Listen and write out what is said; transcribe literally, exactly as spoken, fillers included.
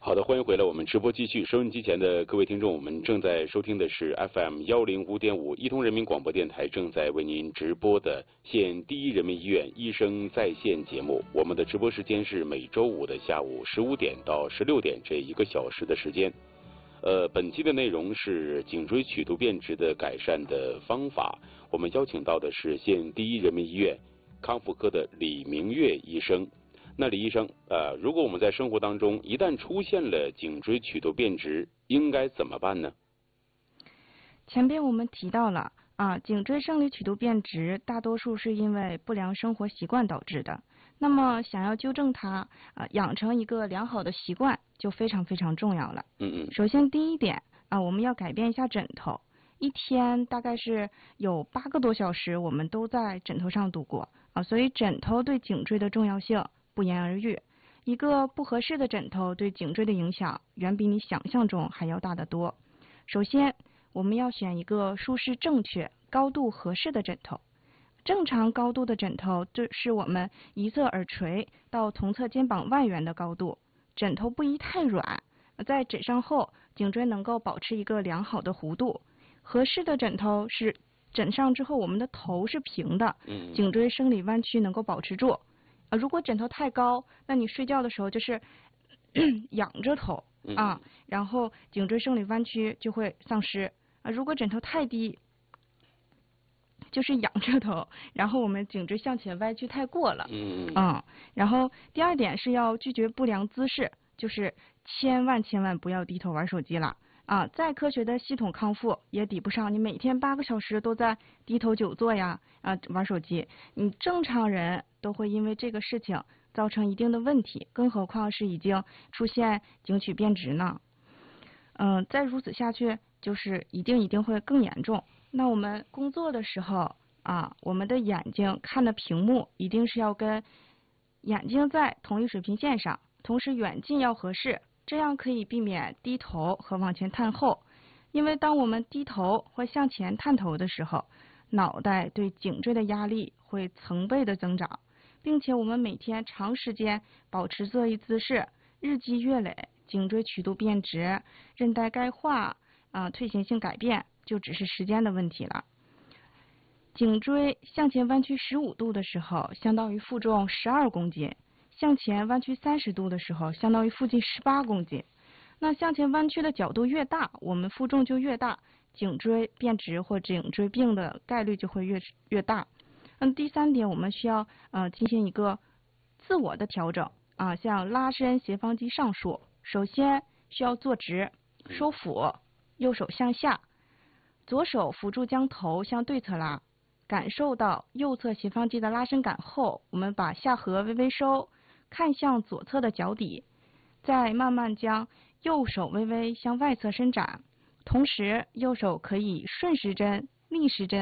好的，欢迎回来，我们直播继续。收音机前的各位听众，我们正在收听的是 F M 幺零五点五一通人民广播电台正在为您直播的县第一人民医院医生在线节目。我们的直播时间是每周五的下午十五点到十六点，这一个小时的时间。呃，本期的内容是颈椎曲度变直的改善的方法。我们邀请到的是县第一人民医院康复科的李明月医生。那李医生，呃，如果我们在生活当中一旦出现了颈椎曲度变直，应该怎么办呢？ 前边我们提到了啊，颈椎生理曲度变直，大多数是因为不良生活习惯导致的。那么，想要纠正它，啊，养成一个良好的习惯，就非常非常重要了。 嗯嗯。 首先，第一点啊，我们要改变一下枕头。一天大概是有八个多小时，我们都在枕头上度过啊，所以枕头对颈椎的重要性不言而喻。一个不合适的枕头对颈椎的影响远比你想象中还要大得多。首先，我们要选一个舒适正确、高度合适的枕头。正常高度的枕头就是我们一侧耳垂到同侧肩膀外缘的高度，枕头不宜太软，在枕上后颈椎能够保持一个良好的弧度。合适的枕头是枕上之后我们的头是平的，颈椎生理弯曲能够保持住。啊，如果枕头太高，那你睡觉的时候就是仰着头啊，然后颈椎生理弯曲就会丧失啊。如果枕头太低，就是仰着头，然后我们颈椎向前歪曲太过了。 嗯嗯。然后第二点是要拒绝不良姿势，就是千万千万不要低头玩手机了。啊，再科学的系统康复也抵不上你每天八个小时都在低头久坐呀，啊，玩手机。你正常人都会因为这个事情造成一定的问题，更何况是已经出现颈曲变直呢？嗯、呃，再如此下去，就是一定一定会更严重。那我们工作的时候啊，我们的眼睛看的屏幕一定是要跟眼睛在同一水平线上，同时远近要合适。这样可以避免低头和往前探后，因为当我们低头或向前探头的时候，脑袋对颈椎的压力会成倍的增长，并且我们每天长时间保持这一姿势，日积月累，颈椎曲度变直，韧带钙化，啊、呃，退行性改变，就只是时间的问题了。颈椎向前弯曲十五度的时候，相当于负重十二公斤。向前弯曲三十度的时候，相当于负重十八公斤。那向前弯曲的角度越大，我们负重就越大，颈椎变直或颈椎病的概率就会越越大。嗯，第三点，我们需要呃进行一个自我的调整啊，像拉伸斜方肌上束。首先需要坐直，收腹，右手向下，左手扶住将头向对侧拉，感受到右侧斜方肌的拉伸感后，我们把下颌微微收。看向左侧的脚底，再慢慢将右手微微向外侧伸展，同时右手可以顺时针、逆时针